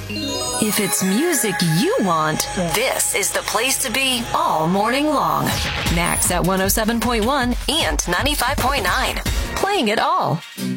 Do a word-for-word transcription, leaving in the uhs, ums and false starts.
If it's music you want, this is the place to be all morning long. Max at one oh seven point one and ninety-five point nine. Playing it all.